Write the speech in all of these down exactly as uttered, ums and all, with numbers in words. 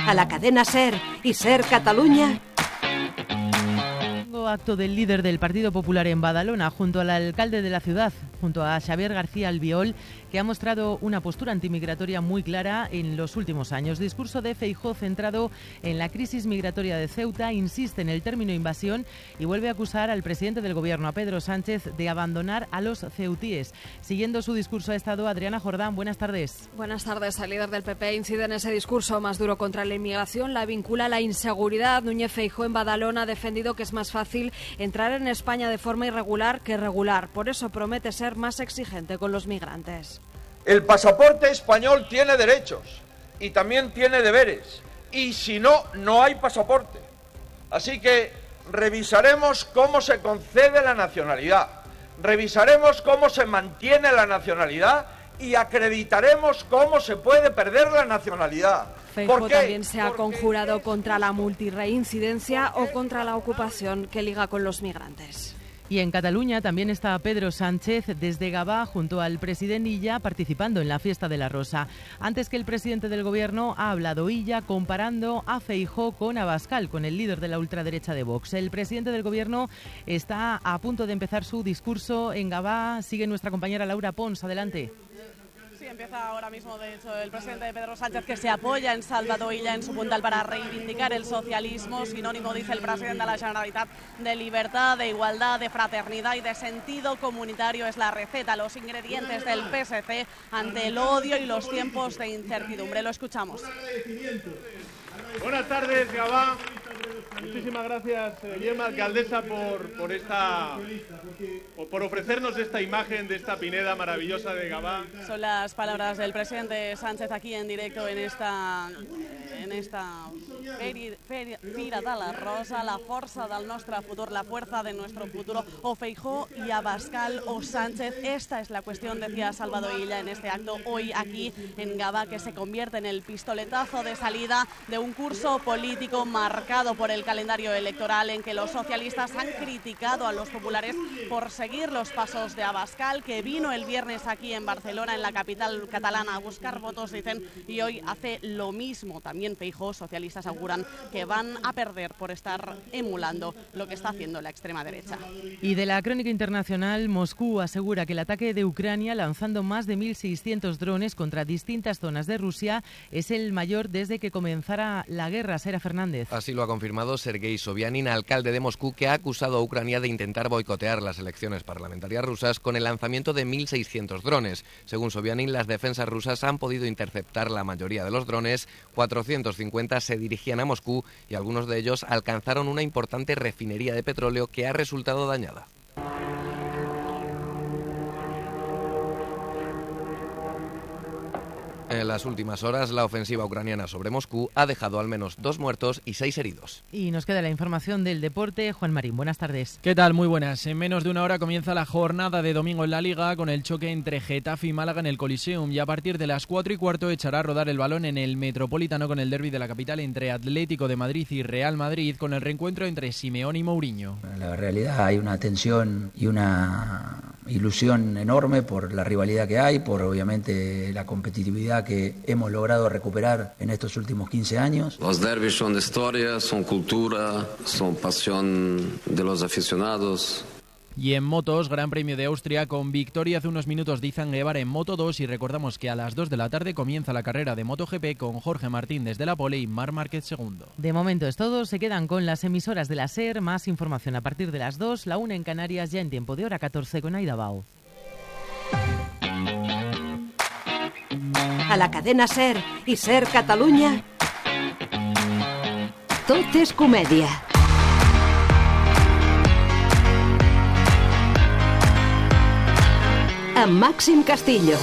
A la cadena SER y SER Catalunya. Acto del líder del Partido Popular en Badalona junto al alcalde de la ciudad, junto a Xavier García Albiol, que ha mostrado una postura antimigratoria muy clara en los últimos años. Discurso de Feijóo centrado en la crisis migratoria de Ceuta, insiste en el término invasión y vuelve a acusar al presidente del gobierno, a Pedro Sánchez, de abandonar a los ceutíes. Siguiendo su discurso ha estado Adriana Jordán. Buenas tardes. Buenas tardes. El líder del P P incide en ese discurso más duro contra la inmigración, la vincula a la inseguridad. Núñez Feijóo en Badalona ha defendido que es más fácil entrar en España de forma irregular que regular. Por eso promete ser más exigente con los migrantes. El pasaporte español tiene derechos y también tiene deberes. Y si no, no hay pasaporte. Así que revisaremos cómo se concede la nacionalidad. Revisaremos cómo se mantiene la nacionalidad y acreditaremos cómo se puede perder la nacionalidad. Feijóo también se ha conjurado contra la multirreincidencia o contra la ocupación que liga con los migrantes. Y en Cataluña también está Pedro Sánchez desde Gavà junto al presidente Illa participando en la fiesta de la Rosa. Antes que el presidente del gobierno ha hablado Illa comparando a Feijóo con Abascal, con el líder de la ultraderecha de Vox. El presidente del gobierno está a punto de empezar su discurso en Gavà. Sigue nuestra compañera Laura Pons. Adelante. Sí, empieza ahora mismo, de hecho, el presidente Pedro Sánchez, que se apoya en Salvador Illa en su puntal para reivindicar el socialismo, sinónimo, dice el presidente de la Generalitat, de libertad, de igualdad, de fraternidad y de sentido comunitario. Es la receta, los ingredientes del P S C ante el odio y los tiempos de incertidumbre. Lo escuchamos. Buenas tardes, Gavà. Muchísimas gracias, Guillermo, alcaldesa, por, por, esta, por ofrecernos esta imagen de esta pineda maravillosa de Gavà. Son las palabras del presidente Sánchez aquí en directo en esta, en esta feri, feri, Fira de la Rosa, la fuerza del nuestro futuro, la fuerza de nuestro futuro. O Feijóo y Abascal o Sánchez. Esta es la cuestión, decía Salvador Illa en este acto hoy aquí en Gavà, que se convierte en el pistoletazo de salida de un curso político marcado por el calendario electoral, en que los socialistas han criticado a los populares por seguir los pasos de Abascal, que vino el viernes aquí en Barcelona, en la capital catalana, a buscar votos, dicen, y hoy hace lo mismo. También Feijóo, socialistas auguran que van a perder por estar emulando lo que está haciendo la extrema derecha. Y de la crónica internacional, Moscú asegura que el ataque de Ucrania, lanzando más de mil seiscientos drones contra distintas zonas de Rusia, es el mayor desde que comenzara la guerra. Sera Fernández. Así lo ha confirmado Sergei Sobyanin, alcalde de Moscú, que ha acusado a Ucrania de intentar boicotear las elecciones parlamentarias rusas con el lanzamiento de mil seiscientos drones. Según Sobyanin, las defensas rusas han podido interceptar la mayoría de los drones, cuatrocientos cincuenta se dirigían a Moscú y algunos de ellos alcanzaron una importante refinería de petróleo que ha resultado dañada. En las últimas horas, la ofensiva ucraniana sobre Moscú ha dejado al menos dos muertos y seis heridos. Y nos queda la información del deporte. Juan Marín, buenas tardes. ¿Qué tal? Muy buenas. En menos de una hora comienza la jornada de domingo en la Liga con el choque entre Getafe y Málaga en el Coliseum, y a partir de las cuatro y cuarto echará a rodar el balón en el Metropolitano con el derbi de la capital entre Atlético de Madrid y Real Madrid, con el reencuentro entre Simeone y Mourinho. En la realidad hay una tensión y una ilusión enorme por la rivalidad que hay, por obviamente la competitividad que hemos logrado recuperar en estos últimos quince años. Los derbis son historia, son cultura, son pasión de los aficionados. Y en motos, Gran Premio de Austria con victoria hace unos minutos de Izan Guevara en Moto dos, y recordamos que a las dos de la tarde comienza la carrera de MotoGP con Jorge Martín desde la pole y Marc Márquez segundo. De momento es todo, se quedan con las emisoras de la SER, más información a partir de las dos, la una en Canarias, ya en tiempo de hora catorce con Aida Bao. A la cadena SER y SER Catalunya, tot és comèdia. Amb Màxim Castillo.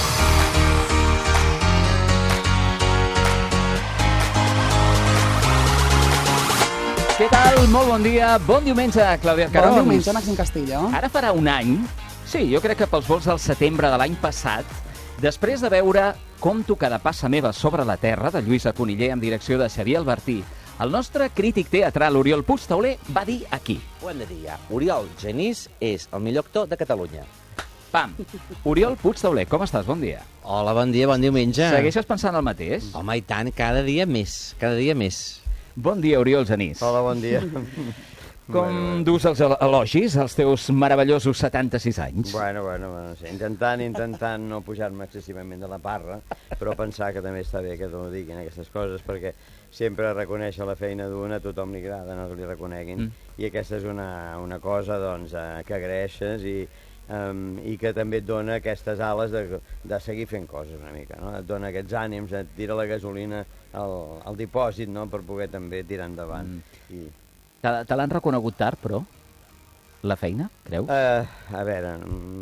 Què tal? Molt bon dia. Bon diumenge, Clàudia Carons. Bon diumenge, Màxim Castillo. Ara farà un any, sí, jo crec que pels vols del setembre de l'any passat, després de veure Com tu cada passa meva sobre la terra, de Lluïsa Coniller amb direcció de Xavier Albertí, el nostre crític teatral Oriol Puigtauler va dir aquí. Ho hem de dir ja. Oriol Genís és el millor actor de Catalunya. Pam. Oriol Puigtauler, com estàs? Bon dia. Hola, bon dia, bon diumenge. Segueixes pensant el mateix? Home, i tant, cada dia més, cada dia més. Bon dia, Oriol Genís. Hola, bon dia. Com bueno, dus els elogis als teus meravellosos setanta-sis anys? Bueno, bueno, no sé, intentant, intentant no pujar-me excessivament de la parra, però pensar que també està bé que t'ho diguin aquestes coses, perquè sempre reconèixer la feina d'una a tothom li agrada, no que li reconeguin, mm. i aquesta és una, una cosa doncs, eh, que agraeixes i, um, i que també et dona aquestes ales de, de seguir fent coses una mica, no? Et dona aquests ànims, et tira la gasolina al, al dipòsit, no?, per poder també tirar endavant. Mm. I... Te, te l'han reconegut tard, però? La feina, creus? Uh, a veure,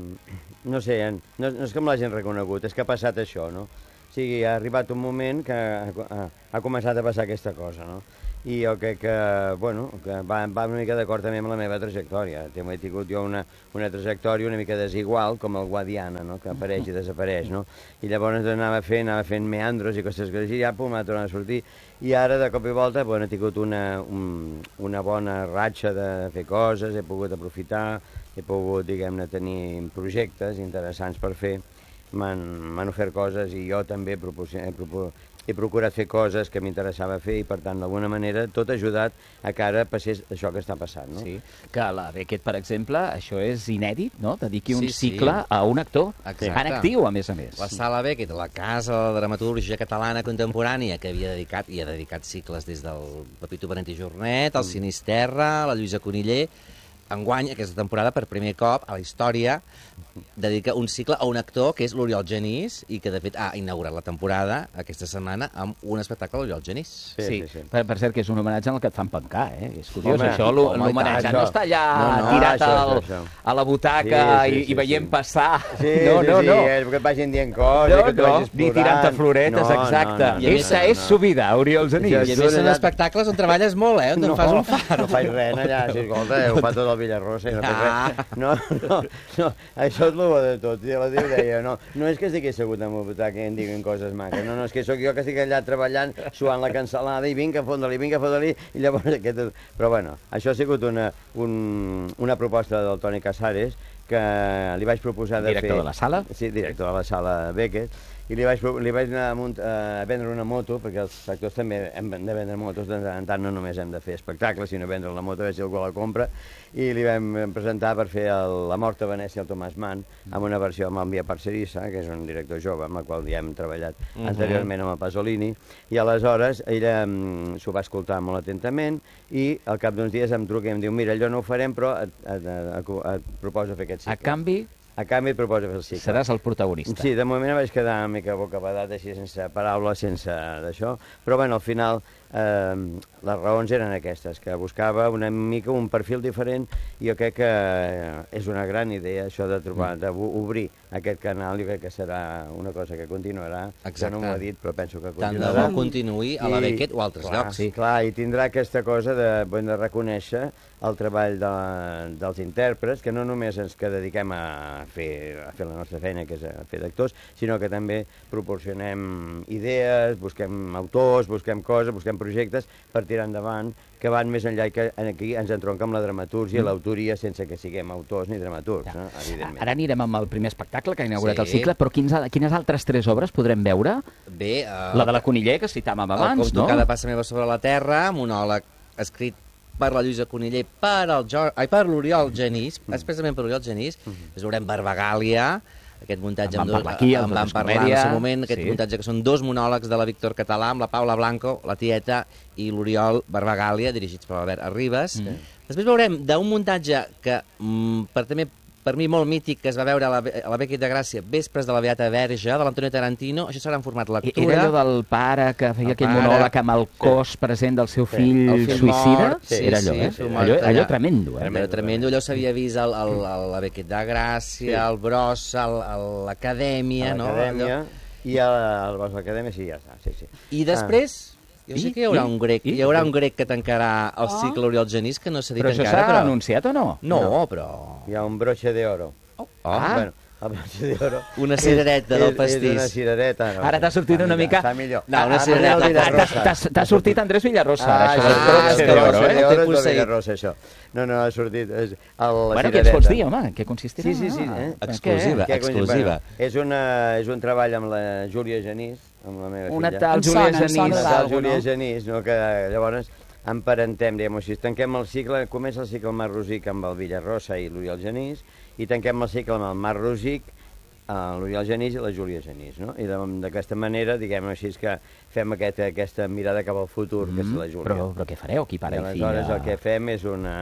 no sé, no, no és que me l'hagin reconegut, és que ha passat això, no? O sigui, ha arribat un moment que ha, ha, ha començat a passar aquesta cosa, no? I jo crec que, bueno, que va, va una mica d'acord també amb la meva trajectòria. He tingut jo una, una trajectòria una mica desigual, com el Guadiana, no?, que apareix i desapareix, no? I llavors anava fent, anava fent meandros i coses que i ja, pum, ha tornat a sortir. I ara, de cop i volta, bueno, he tingut una, un, una bona ratxa de fer coses, he pogut aprofitar, he pogut, diguem-ne, tenir projectes interessants per fer, m'han ofert coses i jo també he, he procurat fer coses que m'interessava fer i, per tant, d'alguna manera, tot ha ajudat a que ara passés això que està passant, no? Sí, que la Beckett, per exemple, això és inèdit, no?, dediqui un sí, cicle sí. a un actor. Exacte. En actiu, a més a més. La Sala Beckett, la casa de la dramatúrgia catalana contemporània, que havia dedicat, i ha dedicat cicles des del Pepito Benet i Jornet, el Sinisterra, la Lluïsa Coniller. Enguany, aquesta temporada, per primer cop a la història, dedica un cicle a un actor que és l'Oriol Genís i que, de fet, ha inaugurat la temporada aquesta setmana amb un espectacle de l'Oriol Genís. Sí, sí, sí, sí. Per, per cert, que és un homenatge en el que et fan pencar, eh? És curiós, home, això, l'homenatge. No està allà no, no, tirat això, al, això, això. a la butaca sí, sí, i, sí, i veient sí. passar. Sí, no, sí, no, sí, no. Sí, que et vagin dient coses, no, que tu vagis plorant. Ni tirant-te floretes, no, exacte. No, no, no, Esta no, és no. su vida, Oriol Genís. I a més són espectacles on treballes molt, eh? On no, fas un far. No faig res allà, si escolta, ho fa tot el Villarrosa i no faig res. No, no, no, això és el bo de tot. I la tia deia, no, no és que estigui assegut en el butaca i em diguin coses maques, no, no, és que sóc jo que estic allà treballant, suant la cansalada i vinga a fondre-li, vinga a fondre-li, i llavors aquest... Però bueno, això ha sigut una, un, una proposta del Toni Casares que li vaig proposar de director fer... Director de la sala? Sí, director de la sala Beckett, i li vaig, li vaig anar a, munt, a vendre una moto, perquè els actors també hem de vendre motos, de tant en tant no només hem de fer espectacles, sinó vendre la moto, a veure si algú la compra, i li vam presentar per fer el, La mort a Venècia al Tomàs Mann, amb una versió amb el Mia Parcerissa, que és un director jove, amb el qual ja hem treballat uh -huh. anteriorment amb el Pasolini, i aleshores ella um, s'ho va escoltar molt atentament, i al cap d'uns dies em truca i em diu, mira, allò no ho farem, però et, et, et, et proposo fer aquest cicle. A canvi... A canvi et proposo fer el cicle. Seràs el protagonista. Sí, de moment vaig quedar una mica bocabadat, així, sense paraules, sense d'això, però bueno, al final eh, les raons eren aquestes, que buscava una mica un perfil diferent, i jo crec que és una gran idea això de trobar, d'obrir aquest canal, i crec que serà una cosa que continuarà. Exacte. Jo no m'ho he dit, però penso que continuarà. Tant de bo continuï a la Beckett o a altres clar, llocs. Sí, clar, i tindrà aquesta cosa de, de reconèixer el treball de, dels intèrprets, que no només ens que dediquem a fer, a fer la nostra feina, que és a fer d'actors, sinó que també proporcionem idees, busquem autors, busquem coses, busquem projectes per tirar endavant, que van més enllà i que aquí ens entronca amb la dramatúrgia i mm. l'autoria sense que siguem autors ni dramaturgs, ja. no? Evidentment. Ara anirem amb el primer espectacle que ha inaugurat sí. el cicle, però quins, quines altres tres obres podrem veure? Bé, uh, la de la Coniller, que citàvem abans, no? El no? Cada passa meva sobre la terra, monòleg escrit per la Lluïsa Coniller, per el jo... Ai, per l'Oriol Genís, mm. expressament per l'Oriol Genís, mm. és veurem Barbagàlia, aquest muntatge... En van parlar aquí, en van parlar en el seu moment, aquest sí. muntatge que són dos monòlegs de la Víctor Català, amb la Paula Blanco, la tieta, i l'Oriol Barbagàlia, dirigits per l'Albert Arribas. Mm. Després veurem d'un muntatge que, mm, per també per mi molt mític, que es va veure a la, a la Beckett de Gràcia, Vespres de la Beata Verge, de l'Antonio Tarantino. Això serà en format lectura. Era allò del pare que feia el aquell pare, monòleg amb el cos sí. present del seu fill, sí. fill suïcida? Mort, sí, era allò, sí, eh? Sí, allò, allò tremendo, eh? Allò tremendo, allò s'havia vist a la Beckett de Gràcia, al sí. Brossa, a l'Acadèmia, no? L'Acadèmia, i al Brossa l'Acadèmia, sí, ja està, sí, sí. I després... Ah. Jo sé que hi haurà un grec, hi haurà un grec que tancarà el cicle Oriol Genís, que no s'ha dit encara. Però això s'ha anunciat o no? No, però... Hi ha un broche d'oro. Oh. Ah. Bueno, La brocha d'oro. Una cirereta del pastís. És una cirereta. No, ara t'ha sortit una mica... Està millor. No, una cirereta. T'ha sortit Andrés Villarrosa, ah, ara, això ah, del broche d'oro, eh? Broche d'oro és Villarrosa, això. No, no, ha sortit... És el, bueno, què ens pots dir, home? Què consistirà? Sí, sí, sí. Ah, eh? Exclusiva, Què, exclusiva. Bueno, és, una, és un treball amb la Júlia Genís, amb la meva una filla. tal Júlia Genís. Una tal Júlia Genís, no? Que llavors emparentem, diguem-ho així. Tanquem el cicle, comença el cicle amb Marc Rosic amb el Villarrosa i l'Oriol Genís, i tanquem el cicle amb el Marc Rosic, l'Oriol Genís i la Júlia Genís, no? I d'aquesta manera, diguem-ho així, que fem aquesta, aquesta mirada cap al futur, mm, que és la Júlia. Però, però què fareu, aquí pare i, i filla? Aleshores el que fem és una...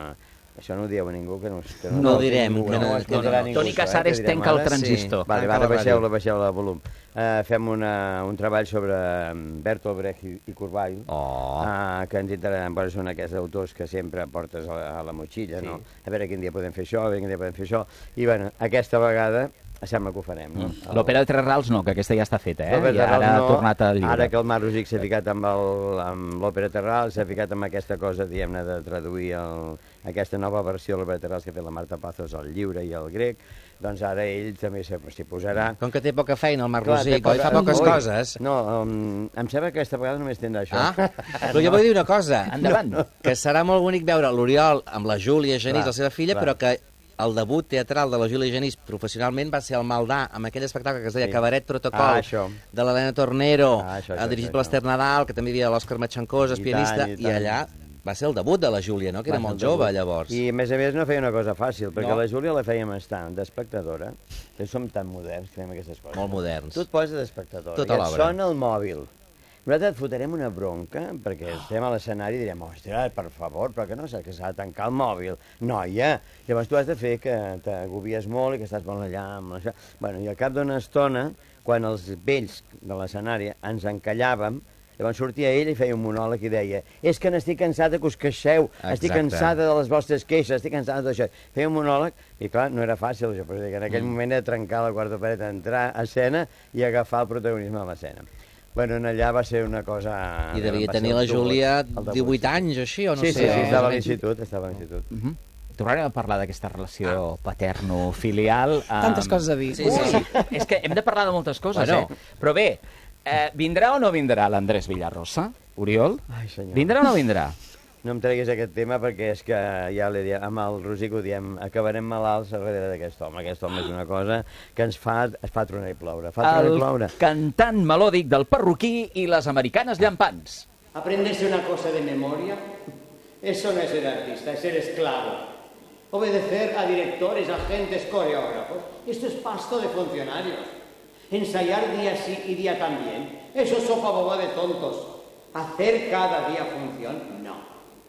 Això no ho dieu a ningú, que no... Que no, no ho direm. Ningú, que no, no, no, no, ningú, Toni Casares eh, tenca el transistor. Sí. Vale, ara baixeu-la, baixeu-la el volum. Uh, fem una, un treball sobre Bertolt Brecht i, i Corvall, oh. uh, que ens interessen, bueno, són aquests autors que sempre portes a la, a la motxilla, sí. No? A veure quin dia podem fer això, a veure quin dia podem fer això. I, bueno, aquesta vegada sembla que ho farem, no? Mm. L'òpera de Tres Rals no, que aquesta ja està feta, eh? I ara no, ha tornat al llibre. Ara que el Marc Rosic s'ha ficat amb l'òpera de Tres Rals, s'ha ficat amb aquesta cosa, diguem-ne, de traduir el, aquesta nova versió de l'òpera de Tres Rals que ha fet la Marta Pazos al lliure i al grec, doncs ara ell també s'hi posarà. Com que té poca feina el Marc Rosic, oi? Fa poques oi, coses. No, um, em sembla que aquesta vegada només tindrà això. Ah, però jo vull dir una cosa. Endavant. No, que serà molt bonic veure l'Oriol amb la Júlia Genís, la seva filla, clar. Però que el debut teatral de la Júlia Genís professionalment va ser el Maldà, amb aquell espectacle que es deia sí. Cabaret Protocol, ah, de l'Helena Tornero, ah, això, això, dirigit això, per l'Ester Nadal, que també hi havia l'Òscar Matxancós, pianista, i, i allà va ser el debut de la Júlia, no? Que era va molt jove, llavors. I, a més a més, no feia una cosa fàcil, perquè no. La Júlia la fèiem estar d'espectadora, que som tan moderns que fem aquestes coses. Molt moderns. Tu et poses d'espectadora, tota i et sona el mòbil. Nosaltres et fotrem una bronca, perquè estem a l'escenari i direm, ostres, per favor, però que no saps que s'ha de tancar el mòbil. Noia! Llavors tu has de fer que t'agobies molt i que estàs molt allà amb això. Bueno, i al cap d'una estona, quan els vells de l'escenari ens encallàvem, llavors sortia ell i feia un monòleg i deia és que n'estic cansada que us queixeu, Exacte. Estic cansada de les vostres queixes, estic cansada d'això. Feia un monòleg i, clar, no era fàcil això, però en aquell mm. moment era trencar la quarta paret, entrar a escena i agafar el protagonisme de l'escena. Bueno, allà va ser una cosa... I devia tenir la Júlia divuit anys o així, o no sí, sé? Sí, sí, estava a l'institut, estava a l'institut. Uh -huh. Tornarem a parlar d'aquesta relació ah. paterno-filial. Um... Tantes coses a dir. Sí, sí. És que hem de parlar de moltes coses, bueno. eh? Però bé, eh, vindrà o no vindrà l'Andrés Villarrosa? Oriol? Ai, senyor. Vindrà o no vindrà? No em treguis aquest tema perquè és que ja l'he dit, amb el Rosic ho diem, acabarem malalts darrere d'aquest home. Aquest home és una cosa que ens fa, es fa tronar i ploure. Fa tronar el i ploure. Cantant melòdic del perruquí i les americanes llampants. Aprenderse una cosa de memoria, eso no es ser artista, es ser esclavo. Obedecer a directores, agentes, coreógrafos, esto es pasto de funcionarios. Ensayar día sí y día también, eso es sopa boba de tontos. Hacer cada día función, no.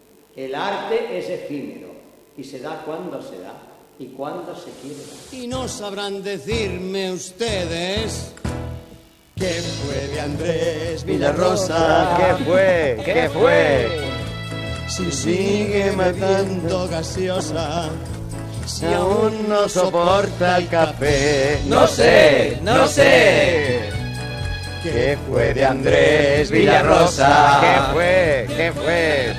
El arte es efímero y se da cuando se da y cuando se quiere dar. Y no sabrán decirme ustedes qué fue de Andrés Villarrosa. ¿Qué fue? ¿Qué fue? Si sigue matando gaseosa, si aún no soporta el café. No sé, no sé. ¿Qué fue de Andrés Villarrosa? ¿Qué fue? ¿Qué fue?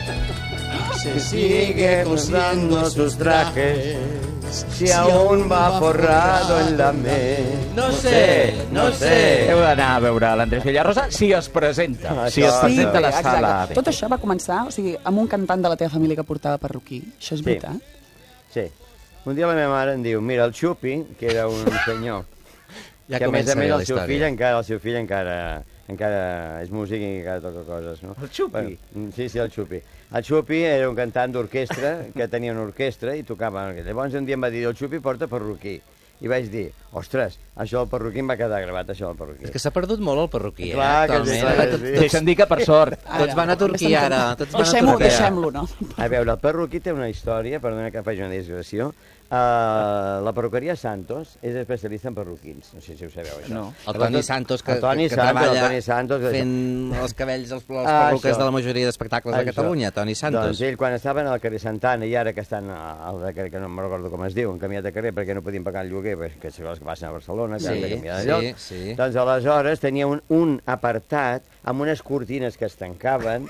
Se sigue usando sus trajes, si aún va forrado en la me. No sé, no sé. Heu d'anar a veure l'Andrés Villarrosa si es presenta, si es presenta a la sala. Tot això va començar, o sigui, amb un cantant de la teva família que portava perruquí. Això és sí. veritat? Sí. Un dia la meva mare em diu, mira, el Xupi, que era un senyor, ja que a més a més el seu història. fill encara, el seu fill encara, encara és músic i encara toca coses, no? El Xupi? Bueno, sí, sí, el Xupi. El Xupi era un cantant d'orquestra, que tenia una orquestra i tocava. Llavors un dia em va dir, el Xupi porta perruquí. I vaig dir, ostres, això del perruquí em va quedar gravat, això del perruquí. És que s'ha perdut molt el perruquí, eh? Clar, que sí, sí. Deixa'm dir que per sort. Tots van a Turquia ara. Deixem-lo, deixem-lo, no? A veure, el perruquí té una història, perdona que faci una digressió. Uh, la perruqueria Santos és especialista en perruquins, no sé si ho sabeu això. No. El Toni Santos, que, el Toni que, que Santos, treballa el Toni Santos, fent els cabells, els, els ah, perruquers de la majoria d'espectacles de Catalunya, Toni Santos. Doncs ell, quan estaven al carrer Santana i ara que estan al de carrer, que no me'n recordo com es diu, han canviat de carrer perquè no podien pagar el lloguer, perquè segons que passen a Barcelona, que sí, han de canviar de lloc. Sí, sí. Doncs aleshores tenia un, un apartat amb unes cortines que es tancaven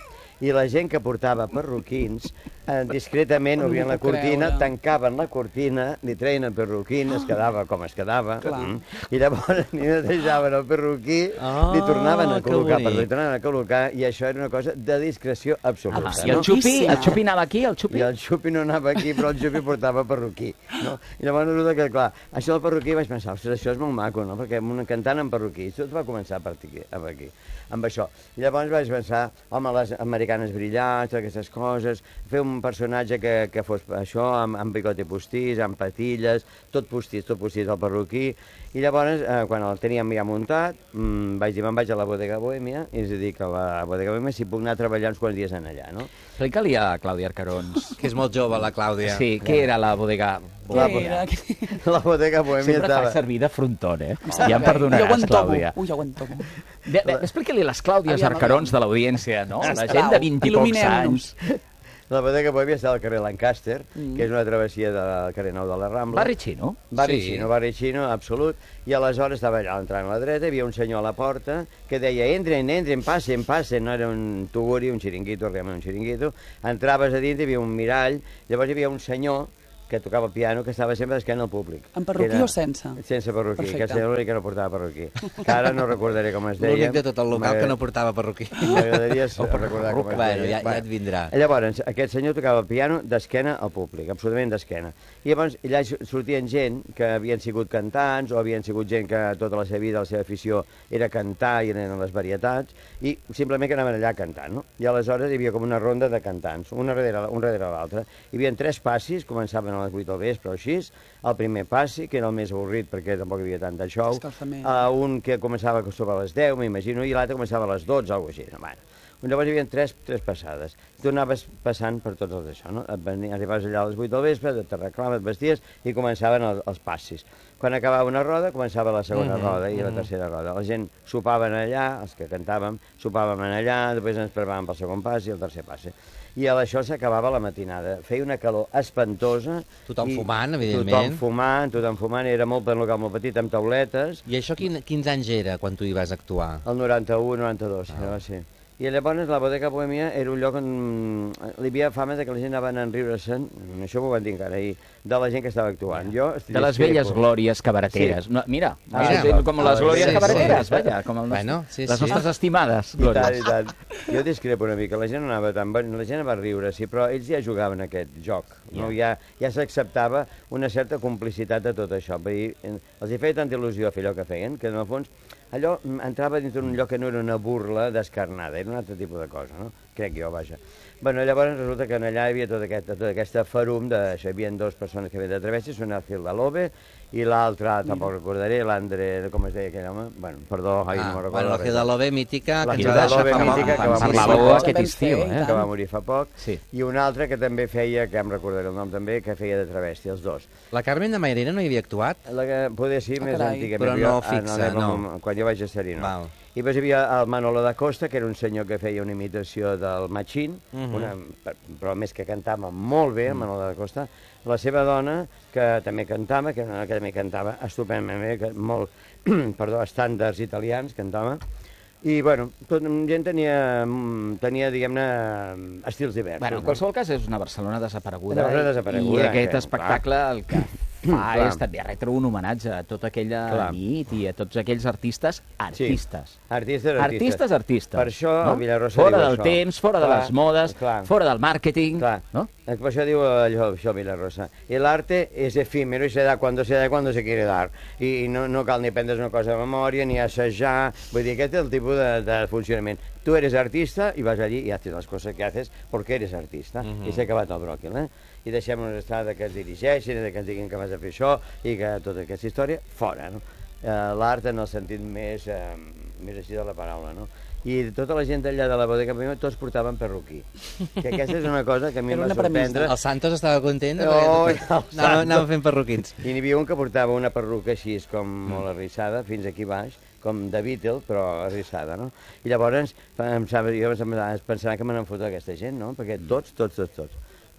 I la gent que portava perruquins, eh, discretament No obrien m'ho la puc cortina, creure. tancaven la cortina, li treien el perruquín, es quedava com es quedava, Clar. mm, i llavors li netejaven el perruquí, Oh, li tornaven a que col·locar, bonic. per li tornaven a col·locar, i això era una cosa de discreció absoluta. Ah, I el xupi, el xupi anava aquí, el xupi? I el xupi no anava aquí, però el xupi portava perruquí. No? I llavors resulta que, clar, això del perruquí vaig pensar, ostres, això és molt maco, no? Perquè un cantant amb perruquí, tot va començar a partir aquí, amb aquí, amb això. I llavors vaig pensar, home, les americanes brillants, aquestes coses, fer un personatge que, que fos això, amb, amb bigoti postís, amb patilles, tot postís, tot postís al perruquí. I llavors, eh, quan el teníem ja muntat, mmm, vaig dir, me'n vaig a la bodega Bohèmia, i és a dir, que a la bodega Bohèmia si puc anar a treballar uns quants dies en allà, no? Explica-li a Clàudia Arcarons. Que és molt jove, la Clàudia. Sí, què era la bodega? La, Què era? la bodega Bohèmia Sempre estava... fa servir de fronton, eh? sap Ja em bé. perdonaràs, Jo ho entomo. Clàudia. Ui, jo ho entomo. Bé, bé, explica-li a les Clàudies Aviam, Arcarons aviam. de l'audiència, no? La Sisplau, gent de vint i pocs il·luminem-nos. anys. La bodega Bohèmia estava al carrer Lancaster, mm. que és una travessia del carrer Nou de la Rambla. Barri xino? Barri Sí. xino, barri xino, absolut. I aleshores estava allà entrant a la dreta, hi havia un senyor a la porta que deia, entren, entren, passen, passen. No era un tuguri, un xiringuito, realment un xiringuito. Entraves a dins, hi havia un mirall, llavors hi havia un senyor que tocava el piano, que estava sempre d'esquena al públic. Amb perruquí o sense? Sense perruquí, Perfecte. que era l'únic que no portava perruquí. Que ara no recordaré com es deia. L'únic de tot el local que no portava perruquí. M'agradaria recordar com es Bueno, deia. ja, ja et vindrà. Llavors, aquest senyor tocava el piano d'esquena al públic, absolutament d'esquena. I llavors allà sortien gent que havien sigut cantants o havien sigut gent que tota la seva vida, la seva afició era cantar i eren les varietats, i simplement que anaven allà cantant, no? I aleshores hi havia com una ronda de cantants, una darrere, un darrere l'altre. Hi havia tres passis, començaven a les vuit del vespre o així, el primer passi, que era el més avorrit perquè tampoc hi havia tant de show, Escalfament. uh, un que començava sobre les deu, m'imagino, i l'altre començava a les dotze, alguna cosa així. Bueno, llavors hi havia tres, tres passades. Tu anaves passant per tots els això, no? Et venia, arribaves allà a les vuit del vespre, t'arreglaves, et vesties i començaven el, els passis. Quan acabava una roda, començava la segona Mhm, roda i la mhm. tercera roda. La gent sopaven allà, els que cantàvem, sopàvem allà, després ens preparàvem pel segon pas i el tercer passe. I a això s'acabava la matinada. Feia una calor espantosa. Tothom i fumant, evidentment. Tothom fumant, tothom fumant. Era molt per un local molt petit, amb tauletes. I això quin, quins anys era, quan tu hi vas actuar? El noranta-u, noranta-dos, ah. va ser. I llavors la bodega Bohèmia era un lloc on hi havia fama de que la gent anava a enriure-se'n, això m'ho van dir encara ahir, de la gent que estava actuant. Jo, De les velles glòries cabareteres. Sí. No, mira, Ah, sí, sí. com les glòries Sí, sí. cabareteres, vaja, com el nostre, Bueno, sí, les sí. nostres estimades I tant, glòries. i tant. Jo discrepo una mica, la gent no anava tan bé, la gent va riure, sí, però ells ja jugaven a aquest joc, no? Ja, ja s'acceptava una certa complicitat de tot això. Vull dir, els hi feia tanta il·lusió fer allò que feien, que en el fons allò entrava dins d'un lloc que no era una burla descarnada, era un altre tipus de cosa, no? Crec jo, vaja. Bueno, llavors resulta que allà hi havia tota aquesta, tota aquesta farum d'això. Hi havia dues persones que havien de travestis, una Gil de Lobe i l'altra, tampoc recordaré, l'Andre, com es deia aquell home? Bueno, perdó, ai, Ah, no me'n recordo. bueno, la Gil de Lobe, mítica, La que Gil ens de va deixar Lobe, fa poc. mítica, que va morir fa Parlàveu poc. aquest estiu, eh? Que va morir fa poc. Sí. I un altre que també feia, que em recordaré el nom també, que feia de travesti, els dos. La Carmen de Mairena no hi havia actuat? La que poder ser Ah, més carai. antiga. Però jo- no ah, fixa, no, no. Quan jo vaig a ser-hi, no. Val. I després hi havia el Manolo da Costa, que era un senyor que feia una imitació del Machín, Mhm. una, però més que cantava molt bé, el Manolo da Costa. La seva dona, que també cantava, que, era una que també cantava estupendament bé, que molt, perdó, estàndards italians, cantava. I, bueno, tot, gent tenia, tenia diguem-ne, estils diversos. Bueno, en qualsevol cas, és una Barcelona desapareguda. Una Barcelona desapareguda, I aquest que, espectacle el que fa Clar. és també retre un homenatge a tota aquella Clar. nit i a tots aquells artistes artistes. Sí. Artistes, artistes. Artistes, artistes. Per això el Villarosa Fora diu del això. temps, fora de Clar, les modes, clar. fora del màrqueting. Clar. No? Per això diu allò, això Villarosa. El arte es efímero y se da cuando se da y cuando se quiere dar. I no, no cal ni prendre's una cosa de memòria, ni assajar. Vull dir, aquest és el tipus de, de funcionament. Tu eres artista i vas allí i haces les coses que haces porque eres artista. Uh -huh. I s'ha acabat el bròquil, eh? I deixem-nos estar de que es dirigeixin, de que ens diguin que vas a fer això i que tota aquesta història, fora, no? Eh, L'art en el sentit més, eh, més així de la paraula, no? I tota la gent allà de la bodega Bohèmia tots portaven perruquí. Que aquesta és una cosa que a mi em Era va una premissa. sorprendre. El Santos estava content Oh, perquè el anàvem, Santos. anàvem fent perruquins. I n'hi havia un que portava una perruca així, com molt arrissada, fins aquí baix, com de Beatle, però arrissada, no? I llavors em sap, jo em pensava que me n'han fotut aquesta gent, no? Perquè tots, tots, tots, tots,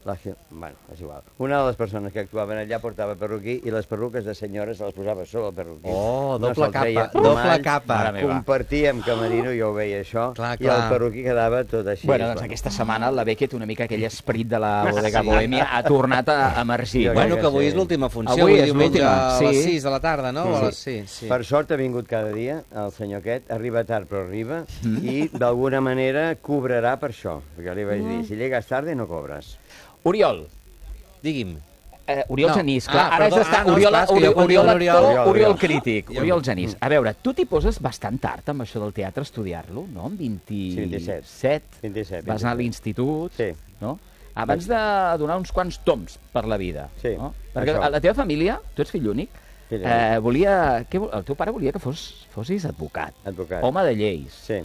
La, bueno, és igual. Una de les persones que actuaven allà portava perruquí i les perruques de senyores se les posava sobre el perruquí. Oh, doble no capa, doble capa. Compartíem camerino, jo ho veia això, clar, i el perruquí quedava tot així. Bueno, doncs aquesta setmana la Beckett, una mica aquell esperit de la bodega sí. Bohèmia, ha tornat a emergir. Bueno, que avui és l'última funció, avui, avui diumenge a les sí. sis de la tarda, no? Sí. Sí, sí. Per sort ha vingut cada dia el senyor aquest, arriba tard però arriba, mm. i d'alguna manera cobrarà per això, perquè li vaig dir, si llegues tarde no cobres. Oriol. Digui'm. Uh, Oriol no. Genís, clar, ah, ara és estar... Ah, no, Oriol, Oriol, Oriol, actor, Oriol, Oriol crític, Oriol Genís. A veure, tu t'hi poses bastant tard amb això del teatre, estudiar-lo, no? Amb vint-i-set. vint-i-set. Vas anar a l'institut, sí. no? Abans de donar uns quants toms per la vida. Sí, no? Perquè a la teva família, tu ets fill únic, sí, sí. Eh, volia... Què, el teu pare volia que fos, fossis advocat. Advocat. Home de lleis. Sí.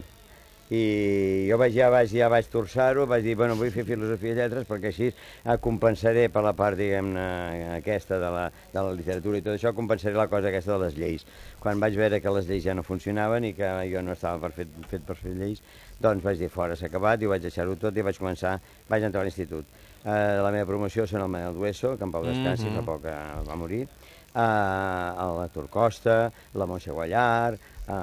I jo vaig, ja vaig, ja vaig torçar-ho, vaig dir, bueno, vull fer filosofia i lletres perquè així compensaré per la part, diguem-ne, aquesta de la, de la literatura i tot això, compensaré la cosa aquesta de les lleis. Quan vaig veure que les lleis ja no funcionaven i que jo no estava per fet, fet per fer lleis, doncs vaig dir, fora, s'ha acabat, i vaig deixar-ho tot i vaig començar, vaig entrar a l'institut. Eh, la meva promoció són el Manel Dueso, que en pau descansi, mm -hmm. fa poc eh, va morir, eh, la Torcosta, la Montse Guallar,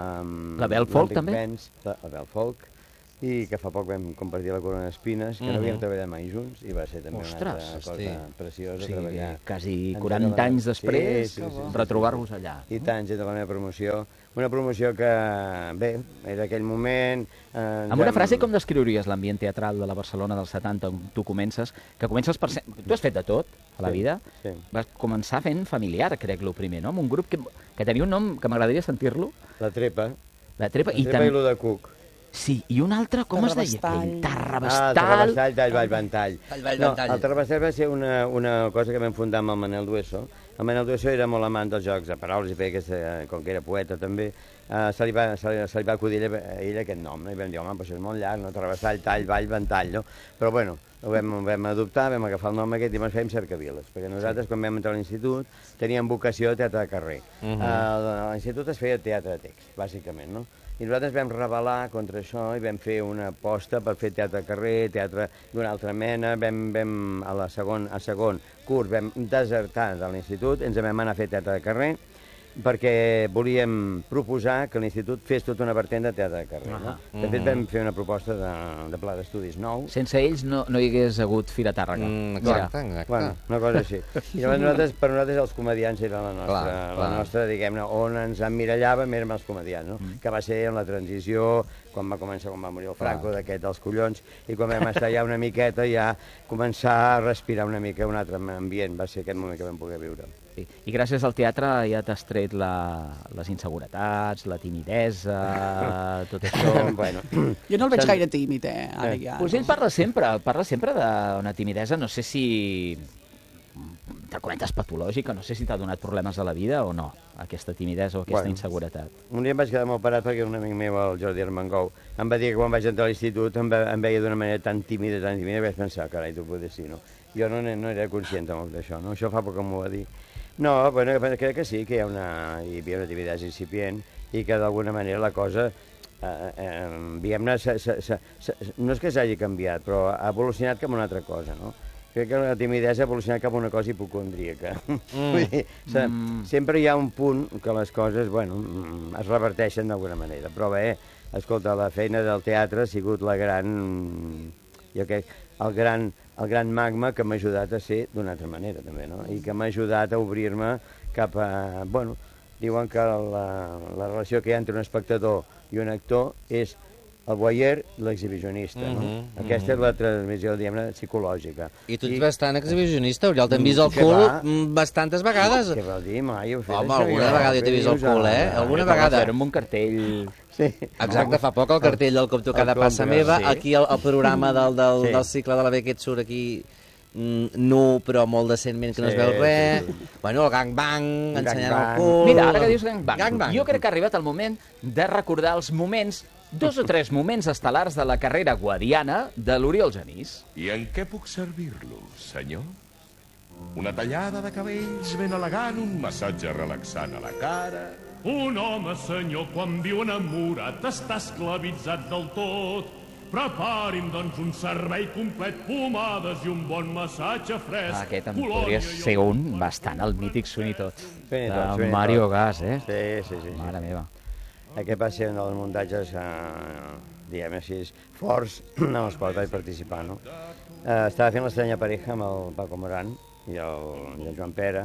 Um, la Bel Folk, també? Benz, la, la Bel Folk, i que fa poc vam compartir la Corona d'Espines, que mm -hmm. no havíem treballat mai junts, i va ser també Ostres, una altra cosa sí. preciosa. Sí, treballar. Quasi quaranta anys després, sí, sí, sí, sí, retrobar-vos allà. I tant, gent de la meva promoció. Una promoció que, bé, era aquell moment... Eh, amb una frase, com descriuries l'ambient teatral de la Barcelona dels setanta, on tu comences, que comences per... Tu has fet de tot a la sí, vida. Sí. Vas començar fent familiar, crec, el primer, no? Amb un grup que, que tenia un nom que m'agradaria sentir-lo. La Trepa. La Trepa, la i, trepa tam... i lo de Cuc. Sí, i un altre, com es deia? Tarrabastall. Tarrabastall. Ah, Tarrabastall, Tall, Vall, Ventall. Tall, Vall, no, Ventall. el Tarrabastall va ser una, una cosa que vam fundar amb el Manel Dueso. El Manel Dueso era molt amant dels jocs de paraules i feia aquesta, com que era poeta també, uh, se, li va, se, li, se li va acudir a ell aquest nom, no? I vam dir, home, però això és molt llarg, no? Tarrabastall, Tall, Vall, Ventall, no? Però bueno, ho vam, ho vam adoptar, vam agafar el nom aquest i ens fèiem cercaviles, perquè nosaltres, sí. quan vam entrar a l'institut, teníem vocació de teatre de carrer. Uh -huh. uh, a l'institut es feia teatre de text, bàsicament, no? I nosaltres vam rebel·lar contra això i vam fer una aposta per fer teatre de carrer, teatre d'una altra mena. Vam, vam a la segon, a segon curs vam desertar de l'institut, ens vam anar a fer teatre de carrer, perquè volíem proposar que l'institut fes tota una vertent de teatre de carrer. Uh -huh. no? De fet, vam fer una proposta de, de pla d'estudis nou. Sense ells no, no hi hagués hagut Fira Tàrrega. Mm, exacte, exacte. Bueno, una cosa així. I llavors nosaltres, per nosaltres els comediants era la nostra, clar, clar. La nostra diguem-ne, on ens emmirallàvem érem els comediants, no? Mm. Que va ser en la transició, quan va començar, quan va morir el Franco, d'aquest dels collons, i quan vam estar ja una miqueta, ja començar a respirar una mica un altre ambient. Va ser aquest moment que vam poder viure. Sí. I gràcies al teatre ja t'has tret la, les inseguretats, la timidesa, tot això. Bueno, jo no el veig gaire tímid, eh? Ara ja, pues ell parla sempre, parla sempre d'una timidesa, no sé si te comentes patològica, no sé si t'ha donat problemes a la vida o no, aquesta timidesa o aquesta bueno, inseguretat. Un dia em vaig quedar molt parat perquè un amic meu, el Jordi Armengou, em va dir que quan vaig entrar a l'institut em, em veia d'una manera tan tímida, tan tímida, i vaig pensar, carai, tu poder sí, no? Jo no, no era conscient d'això, no? Això fa poc que m'ho va dir. No, bueno, crec que sí, que hi ha una, hi havia una timidesa incipient i que d'alguna manera la cosa, eh, eh, diguem-ne, no és que s'hagi canviat, però ha evolucionat cap a una altra cosa, no? Crec que la timidesa ha evolucionat cap a una cosa hipocondríaca. Mm. Vull dir, mm. sempre hi ha un punt que les coses, bueno, es reverteixen d'alguna manera. Però bé, escolta, la feina del teatre ha sigut la gran... Jo crec, el gran, el gran magma que m'ha ajudat a ser d'una altra manera, també, no? I que m'ha ajudat a obrir-me cap a... Bueno, diuen que la, la relació que hi ha entre un espectador i un actor és el voyeur i l'exhibicionista, no? Mm -hmm, Aquesta mm -hmm. és la transmissió, diguem-ne, psicològica. I tu ets I... bastant exhibicionista, Oriol, t'hem vist el cul va? bastantes vegades. Què vol dir, mai? Ho Home, alguna vegada jo t'he vist el cul, eh? Alguna vegada. Amb un cartell... Sí. Exacte, fa poc el cartell del Com tu cada passa meva, aquí el, el programa del, del, sí. del cicle de la Beckett surt aquí nu, però molt decentment, que no es veu res. Sí, sí. Bueno, el gangbang, ensenyant el cul... Mira, ara que dius gangbang, gangbang, jo crec que ha arribat el moment de recordar els moments, dos o tres moments estel·lars de la carrera guadiana de l'Oriol Genís. I en què puc servir-lo, senyor? Una tallada de cabells ben elegant, un massatge relaxant a la cara... Un home, senyor, quan viu enamorat està esclavitzat del tot. Prepari'm, doncs, un servei complet, pomades i un bon massatge fresc. Aquest en podria ser un bastant, el mític Sweeney-Todd, Sweeney de Todd, Sweeney Mario Todd. Gas, eh? Sí, sí, sí. Mare meva. Aquest va ser un dels muntatges, eh, diguem així, forts en els quals vaig participar, no? Eh, estava fent l'estranya pareja amb el Paco Moran i el, i el Joan Pere,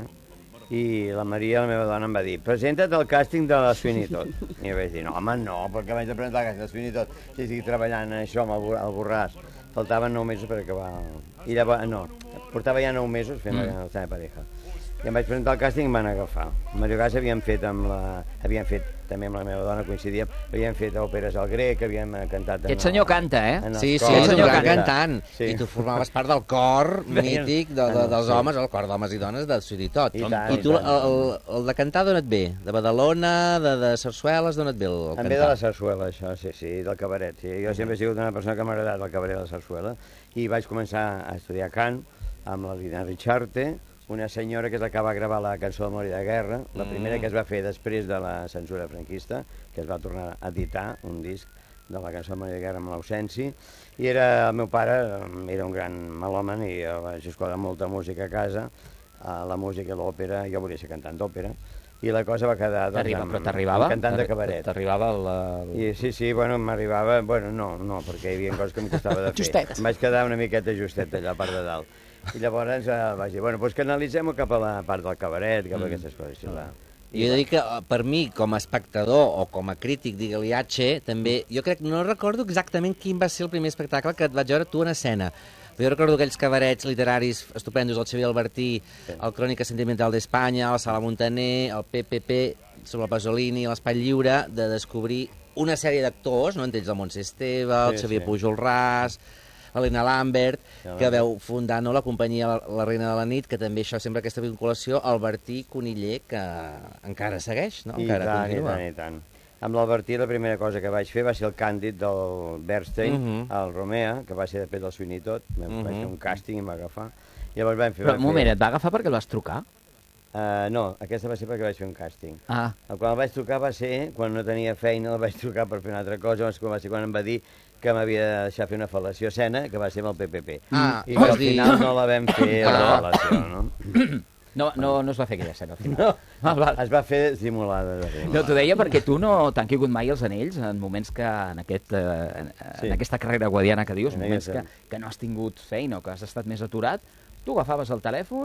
i la Maria, la meva dona, em va dir presenta't al càsting de la Sweeney-Todd. I jo vaig dir, no, home, no, perquè vaig de presentar el càsting de la Sweeney-Todd si estic treballant en això amb el, el Borràs. Faltaven nou mesos per acabar. I llavors, no, portava ja nou mesos fent mm. l'estranya pareja. I em vaig presentar al càsting i em van agafar. Mario Gas havíem fet amb la... havíem fet, també amb la meva dona coincidíem, havíem fet òperes al grec, havíem cantat... Aquest senyor canta, eh? Sí, sí, el senyor canta cantant. Sí. I tu formaves part del cor mític de, de, dels homes, el cor d'homes i dones de Sweeney-Todd. I, I tu, el, el, el de cantar d'on et ve? De Badalona, de, de Sarsueles, d'on et ve el, el cantar? Em ve de la sarsuela, això, sí, sí, del cabaret. Sí. Jo sempre he sigut una persona que m'ha agradat el cabaret de la sarsuela i vaig començar a estudiar cant amb la Lina Richarte, una senyora que és la que va gravar la cançó de Memòria de Guerra, la primera que es va fer després de la censura franquista, que es va tornar a editar un disc de la cançó de Memòria de Guerra amb l'Ausenci, i era, el meu pare era un gran melòman i jo vaig escoltar molta música a casa, la música i l'òpera, jo volia ser cantant d'òpera, i la cosa va quedar doncs, amb, però t'arribava? amb cantant de cabaret. T'arribava el... I, sí, sí, bueno, m'arribava... Bueno, no, no, perquè hi havia coses que em costava de fer. Justet. Em vaig quedar una miqueta justet allà a part de dalt. I llavors eh, vaig dir, bueno, doncs canalitzem-ho cap a la part del cabaret, cap a aquestes coses. Sí, va. I jo he de dir que per mi, com a espectador o com a crític, digue-li H, també, jo crec, no recordo exactament quin va ser el primer espectacle que et vaig veure tu en escena. Però jo recordo aquells cabarets literaris estupendos, el Xavier Albertí, sí. el Crònica Sentimental d'Espanya, la Sala Montaner, el P P P, sobre el Pasolini, l'Espai Lliure, de descobrir una sèrie d'actors, no? Entre ells el Montse Esteve, el sí, Xavier sí. Pujol Ras, Helena Lambert, que veu fundar no, la companyia La, la Reina de la Nit, que també això sempre aquesta vinculació, Albertí Coniller, que encara segueix, no? I encara tant, continua. i tant, i tant. Amb l'Albertí la primera cosa que vaig fer va ser el càndid del Bernstein, uh -huh. al Romea, que va ser després del Sweeney-Todd, uh -huh. vaig fer un càsting i em va agafar. Llavors vam fer, Però un moment, et va agafar perquè el vas trucar? Uh, no, aquesta va ser perquè vaig fer un càsting. Ah. Quan el vaig trucar va ser, quan no tenia feina, el vaig trucar per fer una altra cosa, va ser quan em va dir que m'havia de deixar fer una fal·lació escena, que va ser amb el P P P. Ah, I que al final no la vam fer, la fal·lació, no? No, no, no es va fer aquella escena, al final. No, ah, val. Es va fer simulada. No, t'ho deia perquè tu no t'han caigut mai els anells en moments que, en, aquest, eh, en, sí. en aquesta carrera guadiana que dius, en moments que, que no has tingut feina o que has estat més aturat, tu agafaves el telèfon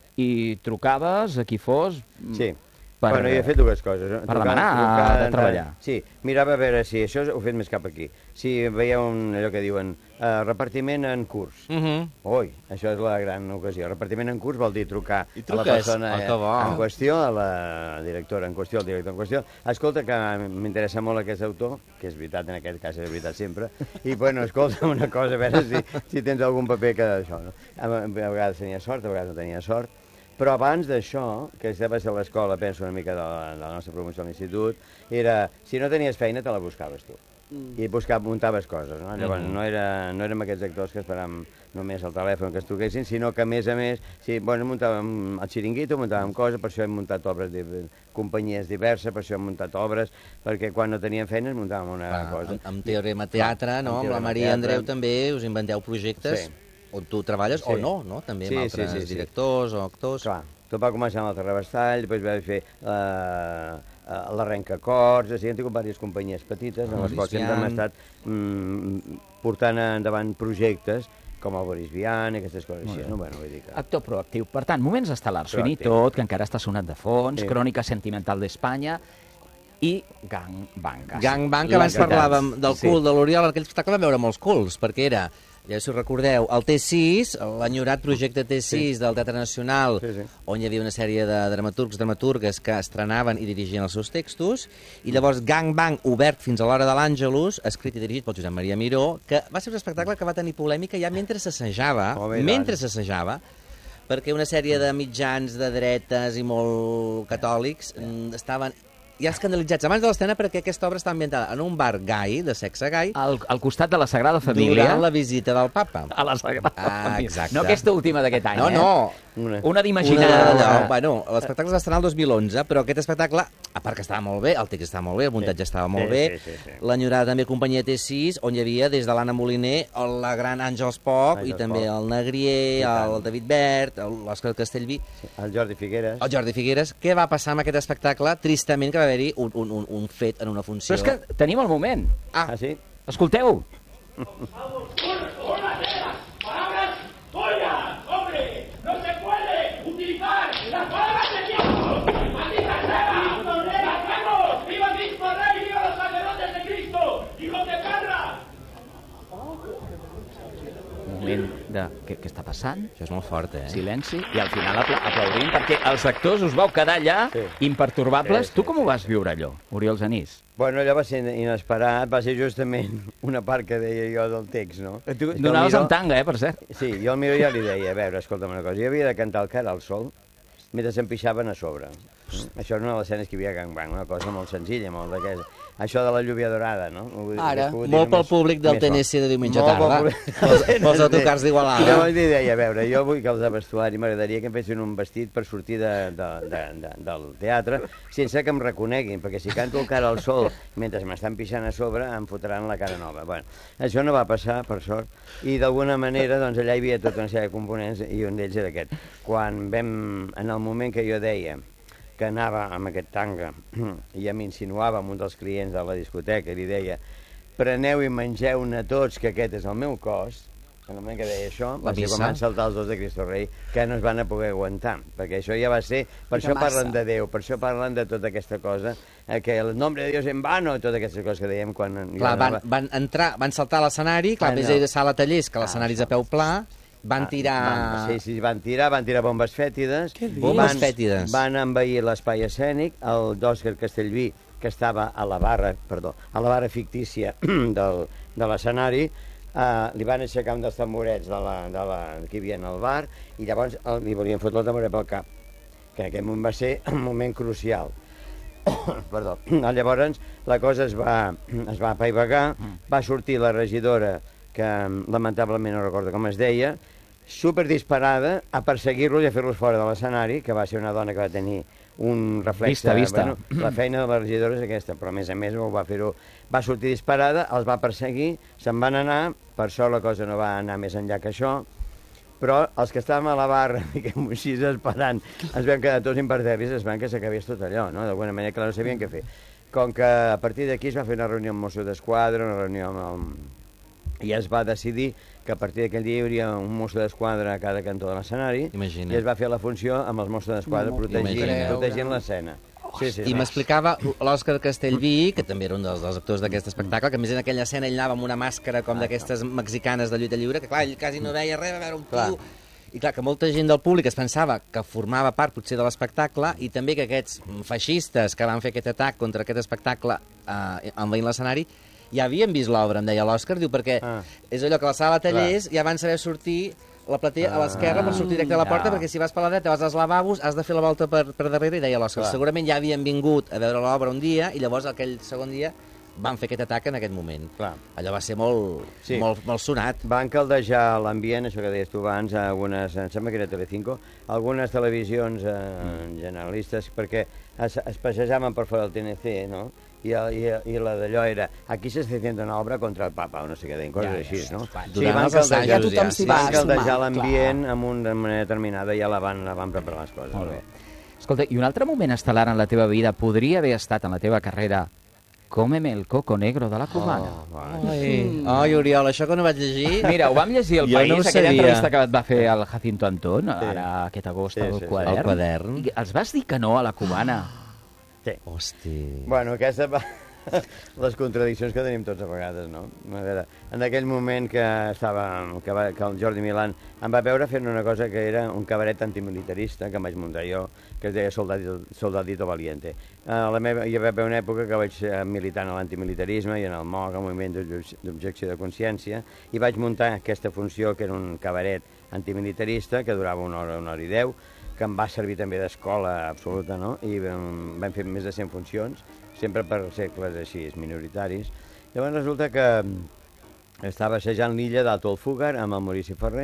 i trucaves a qui fos... Sí. Per, bueno, jo he fet dues coses. Per trucar, demanar trucar, de treballar. Sí, mirava a veure si això ho he fet més cap aquí. Si veia un, allò que diuen uh, repartiment en curs. Uh -huh. Ui, això és la gran ocasió. Repartiment en curs vol dir trucar a la persona oh, en qüestió, a la directora en qüestió, al director en qüestió. Escolta, que m'interessa molt aquest autor, que és veritat, en aquest cas és veritat sempre, i bueno, escolta una cosa, a veure si, si tens algun paper que d'això. No? A, a vegades tenia sort, a vegades no tenia sort. Però abans d'això, que va ser a l'escola, penso una mica de la, de la nostra promoció a l'institut, era, si no tenies feina, te la buscaves tu. Mm. I buscaves, muntaves coses, no? Llavors, mm. no, era, no érem aquests actors que esperàvem només el telèfon que es truquessin, sinó que, a més a més, sí, bueno, muntàvem el xiringuito, muntàvem coses, per això hem muntat obres de companyies diverses, per això hem muntat obres, perquè quan no teníem feines muntàvem una Clar, cosa. Amb, amb Teorema Teatre, no? Amb, amb la Maria Andreu també us inventeu projectes. Sí. On tu treballes, sí. o no, no? També amb sí, altres sí, sí, directors sí. o actors. Clar, tot va començar amb el Terrabastall, després va fer uh, uh, l'Arrencacords, o sigui, hem tingut diverses companyies petites, amb les quals sempre hem estat mm, portant endavant projectes com el Boris Vian i aquestes coses així, no? Bueno, vull dir que... Actor proactiu. Per tant, moments estel·lars, Sweeney-Todd, que encara està sonat de fons, sí. Crònica Sentimental d'Espanya, i Gang Bang. Gang Bang, que abans parlàvem del cul sí. de l'Oriol, en aquell espectacle vam veure molts culs, perquè era... Ja si us recordeu, el T sis, l'enyorat projecte T sis sí. del Teatre Nacional, sí, sí. on hi havia una sèrie de dramaturgs, dramaturgues que estrenaven i dirigien els seus textos, i llavors Gang Bang, obert fins a l'hora de l'Àngelus, escrit i dirigit pel Josep Maria Miró, que va ser un espectacle que va tenir polèmica ja mentre s'assajava, oh, mentre s'assajava, perquè una sèrie de mitjans de dretes i molt catòlics estaven... ja escandalitzats abans de l'escena perquè aquesta obra està ambientada en un bar gai, de sexe gai, al, al costat de la Sagrada Família, durant la visita del papa. A la Sagrada ah, Família. Exacte. No aquesta última d'aquest any, no, eh? No, Una, una d'imaginar. Una, bueno, l'espectacle es va estrenar el dos mil onze, però aquest espectacle, a part que estava molt bé, el text estava molt bé, el muntatge estava molt sí, bé, sí, sí, sí. l'enyorada també companyia T sis, on hi havia des de l'Anna Moliner, la gran Àngels Poc, i també Poc. el Negrier, el David Bert, l'Òscar Castellví... Sí, el Jordi Figueres. El Jordi Figueres. Què va passar amb aquest espectacle? Tristament que va haver-hi un, un, un, un fet en una funció. Però és que tenim el moment. Ah, ah sí? Escolteu. De què, què està passant? Això és molt fort, eh? Silenci, i al final apla aplaudim, perquè els actors us vau quedar allà sí. impertorbables. Sí, sí, tu com ho vas viure, allò, Oriol Genís? Bueno, allò va ser inesperat, va ser justament una part que deia jo del text, no? Tu donaves en tanga, eh, per cert. Sí, jo al Miró ja li deia, a veure, escolta'm una cosa, jo havia de cantar el cara al sol mentre se'n pixaven a sobre. Això és una de les escenes que hi havia gangbang, una cosa molt senzilla, molt d'aquesta. Això de la lluvia dorada, no? Ara, molt pel públic del Tennessee de diumenge tarda. Pels autocars d'Igualada. Jo li deia, a veure, jo vull que els de vestuari m'agradaria que em fessin un vestit per sortir de, de, de, de, del teatre sense que em reconeguin, perquè si canto el cara al sol mentre m'estan pixant a sobre em fotran la cara nova. Bueno, això no va passar, per sort, i d'alguna manera doncs, allà hi havia tota una sèrie de components i un d'ells era aquest. Quan vam, en el moment que jo deia que anava amb aquest tanga i ja m'insinuava amb un dels clients de la discoteca i li deia preneu i mengeu-ne tots que aquest és el meu cos, en el moment que deia això va ser quan van saltar els dos de Cristo Rei que no es van a poder aguantar, perquè això ja va ser per això parlen de Déu, per això parlen de tota aquesta cosa, eh, que el nombre de Dios en vano i totes aquestes coses que dèiem quan... Clar, van, van entrar, van saltar a l'escenari, clar, ah, no. més de sala tallers que l'escenari és a peu pla. Van tirar... Van, sí, sí, van tirar, van tirar bombes fètides. Bombes fètides. Van envair l'espai escènic, el d'Òscar Castellví, que estava a la barra, perdó, a la barra fictícia del, de l'escenari, eh, li van aixecar un dels tamborets de la, de la, que hi havia al bar, i llavors el, li volien fotre el tamboret pel cap, que en aquell moment va ser un moment crucial. Perdó. Llavors la cosa es va, es va apaivagar, va sortir la regidora, que lamentablement no recordo com es deia, superdisparada a perseguir-los i a fer-los fora de l'escenari, que va ser una dona que va tenir un reflex... Vista, vista. Bueno, la feina de la regidora és aquesta, però a més a més ho va fer-ho... Va sortir disparada, els va perseguir, se'n van anar, per sort la cosa no va anar més enllà que això, però els que estàvem a la barra, diguem així, esperant, ens vam quedar tots impertèrrits, es van que s'acabés tot allò, no? D'alguna manera, clar, no sabien què fer. Com que a partir d'aquí es va fer una reunió amb Mossos d'Esquadra, una reunió amb el... i es va decidir que a partir d'aquell dia hi hauria un mosso d'esquadra a cada cantó de l'escenari i es va fer la funció amb els Mossos d'Esquadra protegint, protegint l'escena. Sí, sí, I m'explicava l'Òscar Castellví, que també era un dels, dels actors d'aquest espectacle, que a més en aquella escena ell anava amb una màscara com ah, d'aquestes no. mexicanes de lluita lliure, que clar, ell quasi no veia res, va veure un tio... I clar, que molta gent del públic es pensava que formava part potser de l'espectacle i també que aquests feixistes que van fer aquest atac contra aquest espectacle eh, envaint l'escenari ja havien vist l'obra, em deia l'Òscar, diu, perquè ah. és allò que a la sala tallers ja van saber sortir la platea a l'esquerra per sortir directe a la porta, ja. perquè si vas per la dreta vas als lavabos, has de fer la volta per, per darrere, i deia l'Òscar, segurament ja havien vingut a veure l'obra un dia i llavors aquell segon dia van fer aquest atac en aquest moment. Clar. Allò va ser molt, sí. molt, molt sonat. Van caldejar l'ambient, això que deies tu abans, a algunes, em sembla que era Telecinco, algunes televisions eh, mm. generalistes, perquè es, es passejaven per fora del T N C, no? I, i, i la d'allò era aquí s'està fent una obra contra el papa, o no sé què deien, coses ja, així, no? Sí, van caldejar, ja tothom s'hi va van caldejar l'ambient amb una manera determinada i ja la van, la van preparar les coses. Molt bé. Escolta, i un altre moment estel·lar en la teva vida podria haver estat en la teva carrera Cómeme el coco negro de la cubana. Oh, ai, ai, Oriol, això que no vaig llegir... Mira, ho vam llegir al País, no aquella entrevista que et va fer el Jacinto Antón, sí. ara aquest agost, sí, al sí, quadern. El quadern. I els vas dir que no a la cubana. Sí. Hosti. Bueno, aquesta... les contradiccions que tenim tots a vegades, no? A veure, en aquell moment que estava que, va, que el Jordi Milán em va veure fent una cosa que era un cabaret antimilitarista que em vaig muntar jo, que es deia Soldadito, Soldadito Valiente. A la meva, hi va haver una època que vaig militar en l'antimilitarisme i en el M O C, el Moviment d'Objecció de Consciència, i vaig muntar aquesta funció que era un cabaret antimilitarista que durava una hora, una hora i deu, que em va servir també d'escola absoluta, no? I vam, vam fer més de cent funcions, sempre per segles així, minoritaris. Llavors resulta que estava assajant l'illa d'Atol Fúgar amb el Maurici Ferrer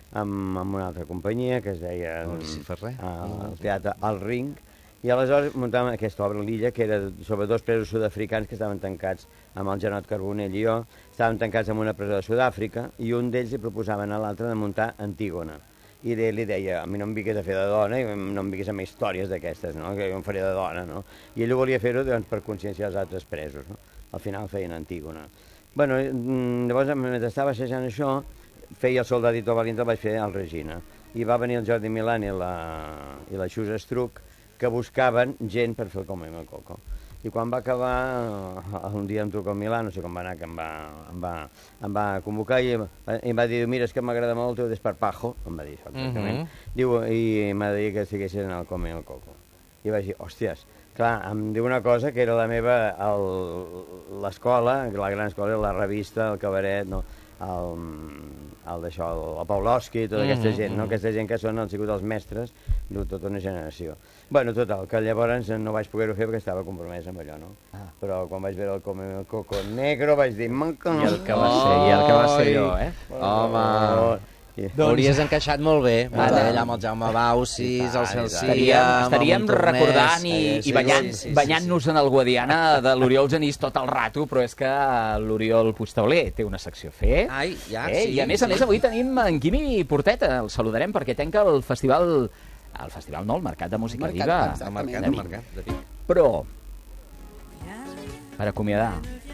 amb, amb una altra companyia que es deia Maurici Ferrer. el Teatre Al Ring, i aleshores muntàvem aquesta obra a l'illa, que era sobre dos presos sud-africans que estaven tancats amb el Janot Carbonell i jo, estaven tancats en una presó de Sud-àfrica, i un d'ells li proposaven a l'altre de muntar Antígona. I ell li deia, a mi no em vinguis a fer de dona, i no em vinguis amb històries d'aquestes, no? Que jo em faré de dona, no? I ell ho volia fer-ho doncs, per conscienciar els altres presos, no? Al final feien Antígona. Bueno, llavors, mentre estava assajant això, feia el Soldadito Valiente, el vaig fer al Regina. I va venir el Jordi Milán i la, i la Xus Estruc, que buscaven gent per fer el Come el Coco. I quan va acabar, un dia em truca el Milà, no sé com va anar, que em va, em va, em va convocar i em va dir, mira, és que m'agrada molt el teu desparpajo, em va dir això, exactament. Uh -huh. Diu, i m'ha dit que estiguessin al Come el Coco. I vaig dir, hòsties, clar, em diu una cosa que era la meva, l'escola, la gran escola, la revista, el cabaret, no? el, el d'això, el Pavlovsky, tota aquesta gent, no? Aquesta gent que són, han sigut els mestres de tota una generació. Bueno, total, que llavors no vaig poder-ho fer perquè estava compromès amb allò, no? Ah. Però quan vaig veure el Come el Coco negro vaig dir... I el que va ser, i el que va ser jo, eh? Home... Doncs... Hauries encaixat molt bé, allà amb el Jaume Baucis, el Celsia... Estaríem recordant i, i banyant-nos en el Guadiana de l'Oriol Genís tot el rato, però és que l'Oriol Puigtauler té una secció a fer. Ai, ja, eh? sí. I a més a més avui tenim en Quimi Porteta, el saludarem perquè tanca el festival... El festival no, el Mercat de Música mercat, Viva. El Mercat, el Mercat de Vic. Però, per acomiadar,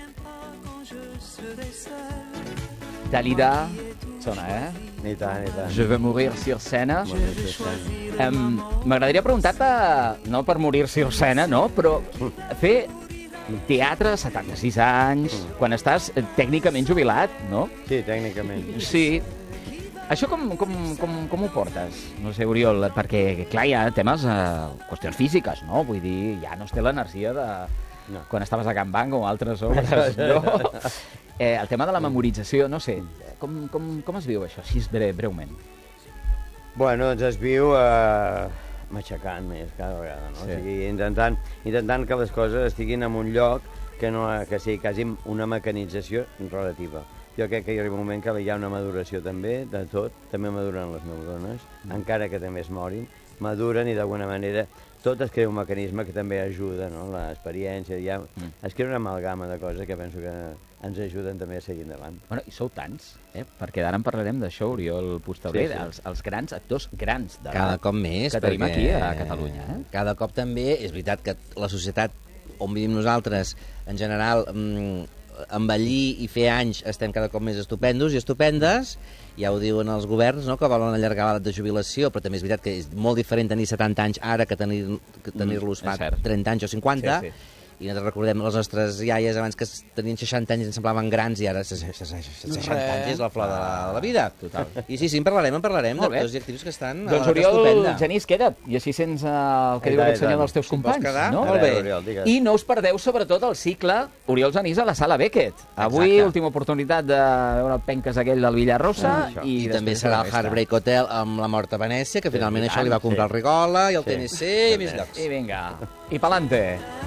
Dalida sona, eh? Ni tant, ni tant. Je veux mourir sur scène. Um, M'agradaria preguntar-te, no per morir sur scène, no? Però fer teatre, setanta-sis anys, quan estàs tècnicament jubilat, no? Sí, tècnicament. Sí. Això com, com, com, com ho portes? No sé, Oriol, perquè, clar, hi ha temes, eh, qüestions físiques, no? Vull dir, ja no es té l'energia de... No. Quan estaves a Can Bang o altres obres, no? Eh, el tema de la memorització, no sé, com, com, com es viu això, així bre breument? Bueno, doncs es viu eh, matxacant més cada vegada, no? Sí. O sigui, intentant, intentant que les coses estiguin en un lloc que, no, que sigui quasi una mecanització relativa. Jo crec que hi arriba un moment que hi ha una maduració també, de tot, també maduren les neurones, mm. encara que també es morin, maduren i d'alguna manera tot es crea un mecanisme que també ajuda, no? L'experiència, ja... Mm. Es crea una amalgama de coses que penso que ens ajuden també a seguir endavant. Bueno, i sou tants, eh? Perquè ara en parlarem d'això, Oriol Puigtauler, sí, sí. Els, els grans actors grans de cada cop més, que tenim aquí a Catalunya. Eh? Cada cop també, és veritat que la societat on vivim nosaltres, en general, mmm, envellir i fer anys estem cada cop més estupendos i estupendes, ja ho diuen els governs, no?, que volen allargar l'edat de jubilació, però també és veritat que és molt diferent tenir setanta anys ara que tenir-los que tenir fa mm, trenta anys o cinquanta, sí, sí. I nosaltres recordem les nostres iaies abans que tenien seixanta anys i ens semblaven grans i ara seixanta anys és la flor de la, de la vida. Total. I sí, sí, en parlarem, en parlarem d'actors i actius que estan doncs, a l'edat estupenda. Doncs Oriol Genís, queda't, i així sents uh, el que diu aquest senyor dels teus companys. No? Molt bé. Oriol, I no us perdeu sobretot el cicle Oriol Genís a la Sala Beckett. Avui, exacte. Última oportunitat de veure el penques aquell del Villarrosa. Ah, I, I també serà el Heartbreak Hotel amb la mort a Venècia, que finalment sí, això li va comprar el Rigola i el sí. T N C i més llocs. I vinga, i pa'lante.